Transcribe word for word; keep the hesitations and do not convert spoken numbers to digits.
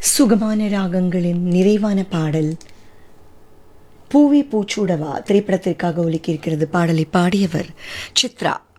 சுகமான ராகங்களின் நிறைவான பாடல் பூவே பூச்சூடவா திரைப்படத்திற்காக ஒலிக்கிருக்கிறது. பாடலை பாடியவர் சித்ரா.